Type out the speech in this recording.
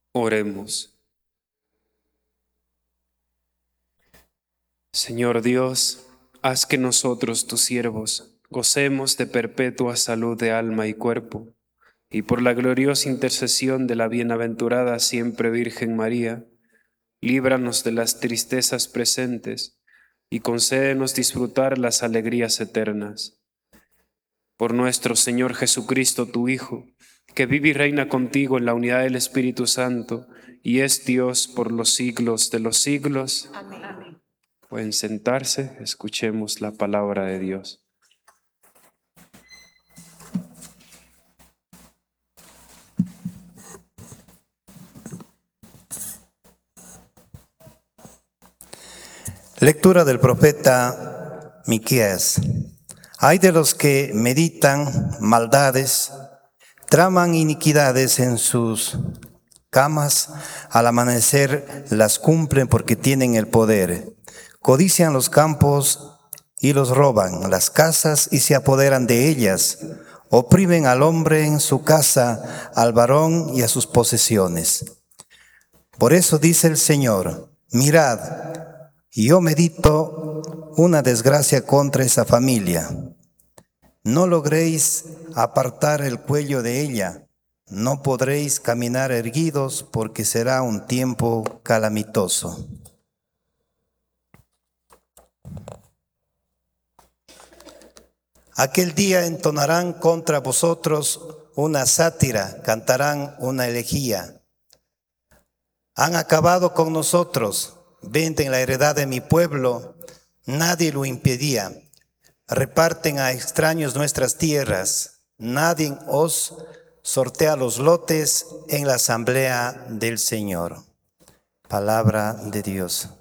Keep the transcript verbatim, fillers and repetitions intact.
Oremos. Señor Dios, haz que nosotros, tus siervos, gocemos de perpetua salud de alma y cuerpo, y por la gloriosa intercesión de la bienaventurada siempre Virgen María, líbranos de las tristezas presentes y concédenos disfrutar las alegrías eternas. Por nuestro Señor Jesucristo, tu Hijo, que vive y reina contigo en la unidad del Espíritu Santo, y es Dios por los siglos de los siglos. Amén. Pueden sentarse, escuchemos la palabra de Dios. Lectura del profeta Miqueas. Ay de los que meditan maldades, traman iniquidades en sus camas, al amanecer las cumplen porque tienen el poder. Codician los campos y los roban, las casas y se apoderan de ellas. Oprimen al hombre en su casa, al varón y a sus posesiones. Por eso dice el Señor, mirad, yo medito una desgracia contra esa familia. No logréis apartar el cuello de ella, no podréis caminar erguidos porque será un tiempo calamitoso. Aquel día entonarán contra vosotros una sátira, cantarán una elegía. Han acabado con nosotros, venden la heredad de mi pueblo, nadie lo impedía. Reparten a extraños nuestras tierras, nadie os sortea los lotes en la asamblea del Señor. Palabra de Dios.